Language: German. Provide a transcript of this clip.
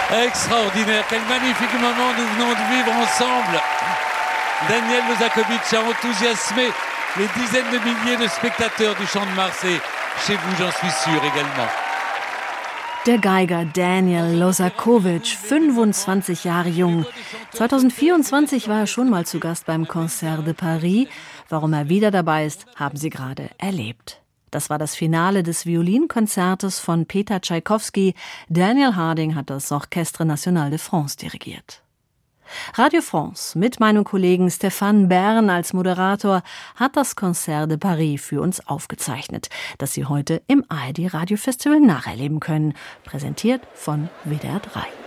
Extraordinaire, quel magnifique moment nous venons de vivre ensemble. Daniel Losakovic a enthousiasmé les dizaines de milliers de spectateurs du Champ de Mars et chez vous, j'en suis sûr également. Der Geiger Daniel Losakovic, 25 Jahre jung. 2024 war er schon mal zu Gast beim Concert de Paris. Warum er wieder dabei ist, haben Sie gerade erlebt. Das war das Finale des Violinkonzertes von Peter Tschaikowski. Daniel Harding hat das Orchestre National de France dirigiert. Radio France mit meinem Kollegen Stéphane Bern als Moderator hat das Concert de Paris für uns aufgezeichnet, das Sie heute im ARD Radio Festival nacherleben können. Präsentiert von WDR 3.